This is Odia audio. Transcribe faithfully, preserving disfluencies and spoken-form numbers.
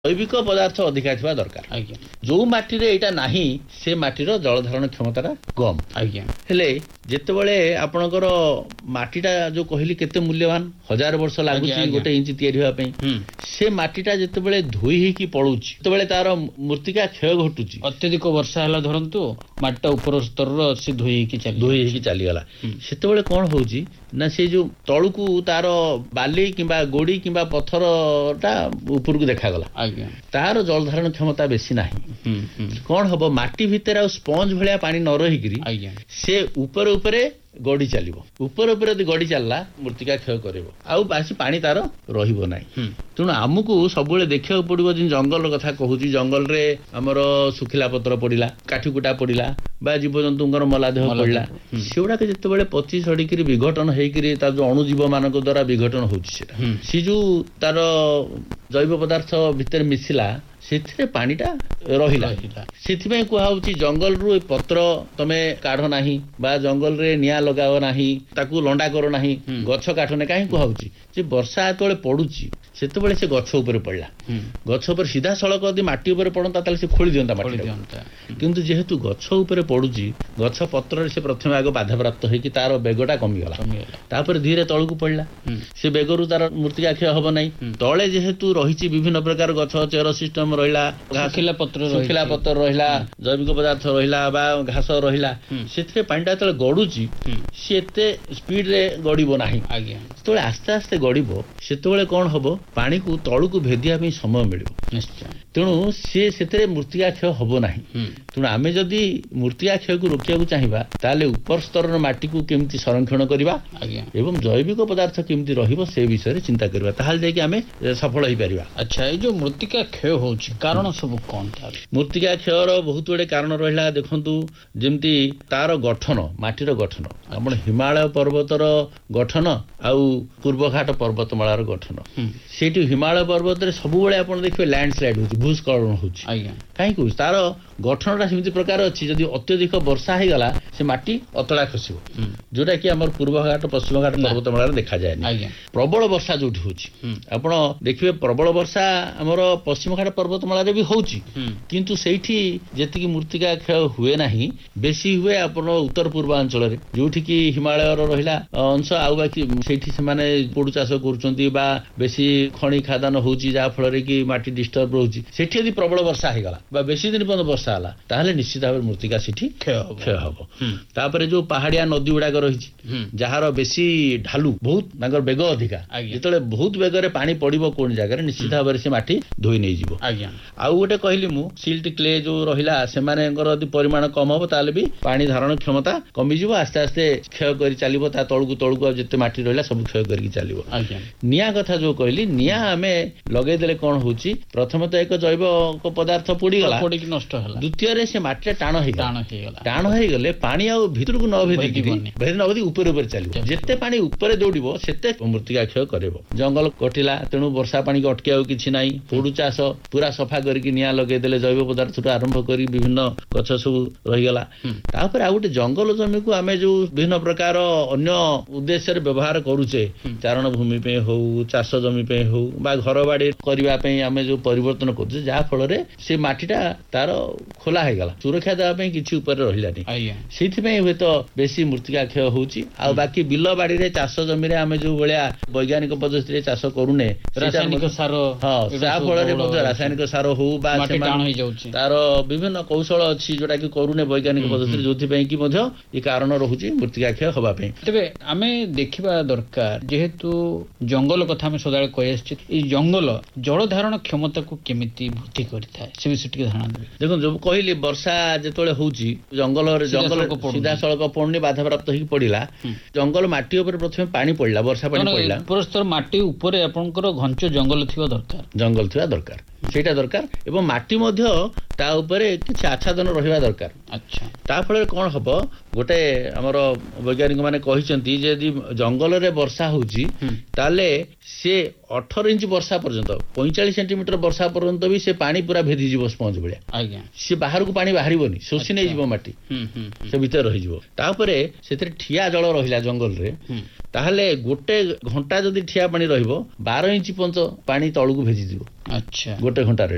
ଜୈବିକ ପଦାର୍ଥ ଅଧିକା ଥିବା ଦରକାର। ଆଜ୍ଞା ଯୋଉ ମାଟିରେ ଏଇଟା ନାହିଁ ସେ ମାଟିର ଜଳ ଧାରଣ କ୍ଷମତାଟା କମ। ଆଜ୍ଞା ହେଲେ ଯେତେବେଳେ ଆପଣଙ୍କର ମାଟିଟା ଯୋଉ କହିଲି କେତେ ମୂଲ୍ୟବାନ, ହଜାର ବର୍ଷ ଲାଗୁଛି ଆଜ୍ଞା, ଆଜ୍ଞା। ଗୋଟେ ଇଞ୍ଚ ତିଆରି ହେବା ପାଇଁ, ହୁଁ ସେ ମାଟିଟା ଯେତେବେଳେ ଧୋଇ ହେଇକି ପଳଉଛି ସେତେବେଳେ ତାର ମୃତ୍ତିକା କ୍ଷୟ ଘଟୁଛି। ଅତ୍ୟଧିକ ବର୍ଷା ହେଲା ଧରନ୍ତୁ ମାଟିଟା ଉପର ସ୍ତରର ସେ ଧୋଇ ହେଇକି ଚାଲି ଧୋଇ ହେଇକି ଚାଲିଗଲା, ହୁଁ। ସେତେବେଳେ କଣ ହଉଛି ନା ସେ ଯୋଉ ତଳକୁ ତାର ବାଲି କିମ୍ବା ଗୋଡି କିମ୍ବା ପଥରଟା ଉପରକୁ ଦେଖାଗଲା, ଆଜ୍ଞା ତାର ଜଳ ଧାରଣ କ୍ଷମତା ବେଶୀ ନାହିଁ। ହୁଁ ହୁଁ କଣ ହବ, ମାଟି ଭିତରେ ଆଉ ସ୍ପଞ୍ଜ ଭଳିଆ ପାଣି ନ ରହିକିରି ଆଜ୍ଞା ସେ ଉପରେ ଉପରେ ଗଡି ଚାଲିବ। ଉପରେ ଉପରେ ଯଦି ଗଡି ଚାଲିଲା ମୃତ୍ତିକା କ୍ଷୟ କରିବ, ଆଉ ବାସି ପାଣି ତାର ରହିବ ନାହିଁ। ହୁଁ ତେଣୁ ଆମକୁ ସବୁବେଳେ ଦେଖିବାକୁ ପଡିବ, ଯେ ଜଙ୍ଗଲ କଥା କହୁଛି, ଜଙ୍ଗଲରେ ଆମର ଶୁଖିଲା ପତ୍ର ପଡିଲା, କାଠି କୁଟା ପଡିଲା ବା ଜୀବଜନ୍ତୁଙ୍କର ମଲା ଦେହ ମଲା ପଡିଲା, ଦେହ, ହୁଁ। ସେଗୁଡାକ ଯେତେବେଳେ ପଚି ସଢିକିରି ବିଘଟନ ହେଇକିରି ତାର ଯୋଉ ଅଣୁଜୀବ ମାନଙ୍କ ଦ୍ଵାରା ବିଘଟନ ହଉଛି, ସେଟା ହୁଁ। ସେ ଯୋଉ ତାର ଜୈବ ପଦାର୍ଥ ଭିତରେ ମିଶିଲା ସେଥିରେ ପାଣିଟା ରହିଲା। ରହିଲା। ସେଥିପାଇଁ କୁହାହଉଛି ଜଙ୍ଗଲରୁ ଏ ପତ୍ର ତମେ କାଢ ନାହିଁ ବା ଜଙ୍ଗଲରେ ନିଆଁ ଲଗାଅ ନାହିଁ, ତାକୁ ଲଣ୍ଡା କର ନାହିଁ, ହୁଁ। ଗଛ କାଠ ନାହିଁ। କାହିଁ କୁହାହଉଛି ଯେ ବର୍ଷା ଯେତେବେଳେ ପଡୁଛି ସେତେବେଳେ ସେ ଗଛ ଉପରେ ପଡିଲା, ହୁଁ ଗଛ ଉପରେ ସିଧାସଳଖ ଯଦି ମାଟି ଉପରେ ପଡନ୍ତା ତାହେଲେ ସେ ଖୋଳି ଦିଅନ୍ତା ଖୋଳି ମାଟି। ଦିଅନ୍ତା। କିନ୍ତୁ ଯେହେତୁ ଗଛ ଉପରେ ପଡୁଛି, ଗଛ ପତ୍ରରେ ସେ ପ୍ରଥମେ ଆଗ ବାଧାପ୍ରାପ୍ତ ହେଇକି ତାର ବେଗଟା କମିଗଲା, କମିଗଲା। ତାପରେ ଧୀରେ ତଳକୁ ପଡିଲା, ହୁଁ ସେ ବେଗରୁ ତାର ମୃତ୍ତିକା କ୍ଷୟ ହବ ନାହିଁ। ହୁଁ। ତଳେ ଯେହେତୁ ରହିଛି ବିଭିନ୍ନ ପ୍ରକାର ଗଛ ଚେର ସିଷ୍ଟମ ରହିଲା, ଘାସ- ଶୁଖିଲା ପତ୍ର ଶୁଖିଲା ରହିଛି। ପତ୍ର ରହିଲା, ଜୈବିକ ପଦାର୍ଥ ରହିଲା ବା ଘାସ ରହିଲା, ହୁଁ। ସେଥିରେ ପାଣିଟା ଯେତେବେଳେ ଗଡୁଛି ହୁଁ ସେ ଏତେ ସ୍ପିଡରେ ଗଡିବ ନାହିଁ। ଆଜ୍ଞା ଯେତେବେଳେ ଆସ୍ତେ ଆସ୍ତେ ଗଡିବ ସେତେବେଳେ କଣ ହବ, ପାଣିକୁ ତଳକୁ ଭେଦିବା ପାଇଁ ସମୟ ମିଳିବ। ନିଶ୍ଚୟ। ତେଣୁ ସିଏ ସେଥିରେ ମୃତ୍ତିକା କ୍ଷୟ ହବ ନାହିଁ। ହୁଁ ତେଣୁ ଆମେ ଯଦି ମୃତ୍ତିକା କ୍ଷୟକୁ ରୋକିବାକୁ ଚାହିଁବା ତାହେଲେ ଉପର ସ୍ତରର ମାଟିକୁ କେମିତି ସଂରକ୍ଷଣ କରିବା ଆଜ୍ଞା ଏବଂ ଜୈବିକ ପଦାର୍ଥ କେମିତି ରହିବ ସେ ବିଷୟରେ ଚିନ୍ତା କରିବା, ତାହେଲେ ଯାଇକି ଆମେ ସଫଳ ହେଇପାରିବା। ଆଚ୍ଛା, ଏଇ ଯୋଉ ମୃତ୍ତିକା କ୍ଷୟ ହଉଛି କାରଣ ସବୁ କଣ ତାର? ମୃତ୍ତିକା କ୍ଷୟର ବହୁତ ଗୁଡେ କାରଣ ରହିଲା। ଦେଖନ୍ତୁ, ଯେମିତି ତାର ଗଠନ, ମାଟିର ଗଠନ, ଆମର ହିମାଳୟ ପର୍ବତର ଗଠନ ଆଉ ପୂର୍ବଘାଟ ପର୍ବତମାଳାର ଗଠନ। ହୁଁ ସେଇଠି ହିମାଳୟ ପର୍ବତରେ ସବୁବେଳେ ଆପଣ ଦେଖିବେ ଲ୍ୟାଣ୍ଡସ୍ଲାଇଡ୍ ହଉଛି, ଭୂସ୍ଖଳନ ହଉଛି। ଆଜ୍ଞା କାହିଁକି ହଉଛି? ତାର ଗଠନଟା ସେମିତି ପ୍ରକାର ଅଛି, ଯଦି ଅତ୍ୟଧିକ ବର୍ଷା ହେଇଗଲା ସେ ମାଟି ଅତଡ଼ା ଖସିବ, ହୁଁ ଯୋଉଟା କି ଆମର ପୂର୍ବଘାଟ ପଶ୍ଚିମଘାଟ ନା। ପର୍ବତମାଳାରେ ଦେଖାଯାଏନି। ଆଜ୍ଞା ପ୍ରବଳ ବର୍ଷା ଯୋଉଠି ହଉଛି, ହୁଁ ଆପଣ ଦେଖିବେ ପ୍ରବଳ ବର୍ଷା ଆମର ପଶ୍ଚିମଘାଟ ପର୍ବତମାଳାରେ ବି ହଉଛି, ହୁଁ କିନ୍ତୁ ସେଇଠି ଯେତିକି ମୃତ୍ତିକା କ୍ଷୟ ହୁଏ ନାହିଁ, ବେଶୀ ହୁଏ ଆପଣ ଉତ୍ତର ପୂର୍ବାଞ୍ଚଳରେ, ଯୋଉଠି କି ହିମାଳୟର ରହିଲା ଅଂଶ, ଆଉ ବାକି ସେଇଠି ସେମାନେ ପୋଡୁ ଚାଷ କରୁଛନ୍ତି ବା ବେଶୀ ଖଣି ଖାଦାନ ହଉଛି, ଯାହା ଫଳରେ କି ମାଟି ଡିଷ୍ଟର୍ବ ରହୁଛି। ସେଠି ଯଦି ପ୍ରବଳ ବର୍ଷା ହେଇଗଲା ବା ବେଶୀ ଦିନ ପର୍ଯ୍ୟନ୍ତ ବର୍ଷା ହେଲା ତାହେଲେ ନିଶ୍ଚିତ ଭାବରେ ମୃତ୍ତିକା ସେଠି କ୍ଷୟ ହବ। କ୍ଷୟ ହବ। ହୁଁ ତାପରେ ଯୋଉ ପାହାଡିଆ ନଦୀ ଗୁଡାକ ରହିଛି, ହୁଁ ଯାହାର ବେଶୀ ଢାଲୁ, ବହୁତ ତାଙ୍କର ବେଗ ଅଧିକା, ଆଜ୍ଞା। ଯେତେବେଳେ ବହୁତ ବେଗରେ ପାଣି ପଡିବ କୋଣ ଜାଗାରେ ନିଶ୍ଚିତ ଭାବରେ ସେ ମାଟି ଧୋଇ ନେଇଯିବ। ଆଜ୍ଞା ଆଉ ଗୋଟେ କହିଲି ମୁଁ, ସିଲ୍ଟ କ୍ଲେ ଯୋଉ ରହିଲା, ସେମାନଙ୍କର ଯଦି ପରିମାଣ କମ ହବ ତାହେଲେ ବି ପାଣି ଧାରଣ କ୍ଷମତା କମିଯିବ, ଆସ୍ତେ ଆସ୍ତେ କ୍ଷୟ କରି ଚାଲିବ, ତା ତଳକୁ ତଳକୁ ଆଉ ଯେତେ ମାଟି ରହିଲା ସବୁ କ୍ଷୟ କରିକି ଚାଲିବ। ଆଜ୍ଞା ନିଆଁ କଥା ଯୋଉ କହିଲି, ନିଆଁ ଆମେ ଲଗେଇଦେଲେ କଣ ହଉଛି, ପ୍ରଥମେ ତ ଏକ ଜୈବ ପଦାର୍ଥ ପୋଡିଗଲା, ପୋଡିକି ନଷ୍ଟ ହେଲା, ଦ୍ୱିତୀୟରେ ସେ ମାଟିଟା ଟାଣ ହେଇଗଲା। ଟାଣ ହେଇଗଲା। ଟାଣ ହେଇଗଲେ ପାଣି ଆଉ ଭିତରକୁ ନ ଭେଦିକିରି ଭେଦିବନି। ଭେଦି ନ ଭେଦି ଉପରେ ଉପରେ ଚାଲିବ। ଯେତେ ପାଣି ଉପରେ ଦୌଡିବ ସେତେ ମୃତ୍ତିକା କ୍ଷୟ କରିବ। ଜଙ୍ଗଲ କଟିଲା, ତେଣୁ ବର୍ଷା ପାଣିକି ଅଟକେଇବାକୁ କିଛି ନାହିଁ। ପୋଡୁ ଚାଷ ପୁରା ସଫା କରିକି ନିଆଁ ଲଗେଇଦେଲେ, ଜୈବ ପଦାର୍ଥଠୁ ଆରମ୍ଭ କରି ବିଭିନ୍ନ ଗଛ ସବୁ ରହିଗଲା। ହୁଁ। ତାପରେ ଆଉ ଗୋଟେ ଜଙ୍ଗଲ ଜମିକୁ ଆମେ ଯୋଉ ବିଭିନ୍ନ ପ୍ରକାର ଅନ୍ୟ ଉଦ୍ଦେଶ୍ୟରେ ବ୍ୟବହାର କରୁଛେ, ହୁଁ। ଚାରଣ ଭୂମି ପାଇଁ ହଉ, ଚାଷ ଜମି ପାଇଁ ହଉ ବା ଘର ବାଡି କରିବା ପାଇଁ ଆମେ ଯୋଉ ପରିବର୍ତ୍ତନ କରୁଛେ, ଯାହା ଫଳରେ ସେ ମାଟିଟା ତାର ଖୋଲା ହେଇଗଲା, ସୁରକ୍ଷା ଦେବା ପାଇଁ କିଛି ଉପରେ ରହିଲାନି। ଆଜ୍ଞା ସେଇଥିପାଇଁ ହୁଏତ ବେଶୀ ମୃତ୍ତିକା କ୍ଷୟ ହଉଛି। ଆଉ ବାକି ବିଲ ବାଡିରେ ଚାଷ ଜମିରେ ଆମେ ଯୋଉ ଭଳିଆ ବୈଜ୍ଞାନିକ ପଦ୍ଧତିରେ ଚାଷ କରୁନେ, ରାସାୟନିକ ସାର, ହଁ, ଏଗୁଡା ତା ସବୁ ଫଳରେ ବହୁଳ ମଧ୍ୟ ଭାବରେ ରାସାୟନିକ ସାର ହଉ ବା ମାଟି ସେମାନେ ଟାଣ ହେଇଯାଉଛି। ତାର ବିଭିନ୍ନ କୌଶଳ ଅଛି ଯୋଉଟା କି କରୁନେ ବୈଜ୍ଞାନିକ ହୁଁ, ପଦ୍ଧତିରେ, ହୁଁ। ଯୋଉଥିପାଇଁ କି ମଧ୍ୟ ଏ କାରଣ ରହୁଛି ମୃତ୍ତିକା କ୍ଷୟ ହବା ପାଇଁ। ତେବେ ଆମେ ଦେଖିବା ଦରକାର, ଯେହେତୁ ଜଙ୍ଗଲ କଥା ଆମେ ସଦାବେଳେ କହି ଆସିଛେ, ଏଇ ଜଙ୍ଗଲ ଜଳ ଧାରଣ କ୍ଷମତାକୁ କେମିତି ବୃଦ୍ଧି କରିଥାଏ ସେ ବିଷୟରେ ଟିକେ ଧାରଣା ଦେବେ। ଦେଖନ୍ତୁ, ଯୋଉ କହିଲି ବର୍ଷା ଯେତେବେଳେ ହଉଛି ଜଙ୍ଗଲରେ ଜଙ୍ଗଲ ସିଧାସଳଖ ପଡୁନି। ସିଧାସଳଖ ପଡୁନି, ବାଧାପ୍ରାପ୍ତ ହେଇକି ପଡିଲା, ହୁଁ। ଜଙ୍ଗଲ ମାଟି ଉପରେ ପ୍ରଥମେ ପାଣି ପଡିଲା, ବର୍ଷା ପାଣି ତେଣୁ ପଡିଲା, ଉପରସ୍ତର ମାଟି ଉପରେ ଆପଣଙ୍କର ଘଞ୍ଚ ଜଙ୍ଗଲ ଥିବା ଦରକାର, ଜଙ୍ଗଲ ଥିବା ଦରକାର, ସେଇଟା ଦରକାର, ଏବଂ ମାଟି ମଧ୍ୟ ତା ଉପରେ କିଛି ଆଚ୍ଛାଦନ ରହିବା ଦରକାର। ଆଚ୍ଛା ତା ଫଳରେ କଣ ହବ, ଗୋଟେ ଆମର ବୈଜ୍ଞାନିକ ମାନେ କହିଛନ୍ତି ଯେ ଯଦି ଜଙ୍ଗଲରେ ବର୍ଷା ହଉଛି ହୁଁ। ତାହେଲେ ସେ ଅଠର ଇଞ୍ଚ ବର୍ଷା ପର୍ଯ୍ୟନ୍ତ, ପଇଁଚାଳିଶ ସେଣ୍ଟିମିଟର ବର୍ଷା ପର୍ଯ୍ୟନ୍ତ ବି ସେ ପାଣି ପୁରା ଭେଦିଯିବ ସ୍ପଞ୍ଜ ଭଳିଆ। ଆଜ୍ଞା ସେ ବାହାରକୁ ପାଣି ବାହାରିବନି, ଶୋଷି ଆଚ୍ଛା। ନେଇଯିବ ମାଟି, ହୁଁ ହୁଁ ହୁଁ ସେ ଭିତରେ ରହିଯିବ। ତାପରେ ସେଥିରେ ଠିଆ ଜଳ ରହିଲା ଜଙ୍ଗଲରେ, ହୁଁ ତାହେଲେ ଗୋଟେ ଘଣ୍ଟା ଯଦି ଠିଆ ପାଣି ରହିବ, ବାର ଇଞ୍ଚ ପର୍ଯ୍ୟନ୍ତ ପାଣି ତଳକୁ ଭେଦିଯିବ ଆଚ୍ଛା ଗୋଟେ ଘଣ୍ଟାରେ।